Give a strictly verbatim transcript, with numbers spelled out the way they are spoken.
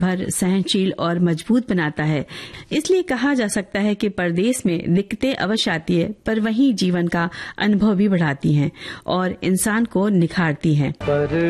भर सहनशील और मजबूत बनाता है। इसलिए कहा जा सकता है कि परदेश में दिक्कतें अवश्य आती है, पर वहीं जीवन का अनुभव भी बढ़ाती हैं और इंसान को निखारती हैं।